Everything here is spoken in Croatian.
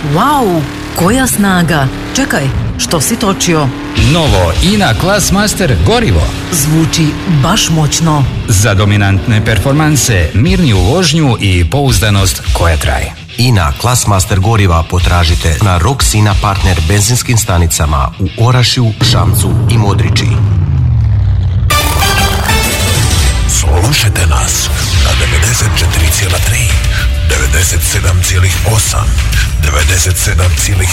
Wow, koja snaga! Čekaj, što si točio? Novo INA Classmaster gorivo. Zvuči baš moćno. Za dominantne performanse, mirniju vožnju i pouzdanost koja traje. INA Classmaster goriva potražite na Roxina partner benzinskim stanicama u Orašju, Šamcu i Modriči. Slušajte nas na 94,3, 97,8, 97,1